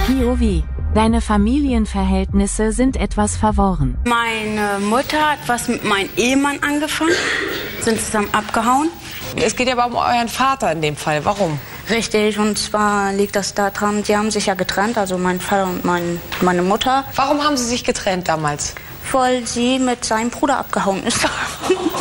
POV. Deine Familienverhältnisse sind etwas verworren. Meine Mutter hat was mit meinem Ehemann angefangen, sind zusammen abgehauen. Es geht ja aber um euren Vater in dem Fall. Warum? Richtig, und zwar liegt das daran, die haben sich ja getrennt, also mein Vater und meine Mutter. Warum haben sie sich getrennt damals? Weil sie mit seinem Bruder abgehauen ist.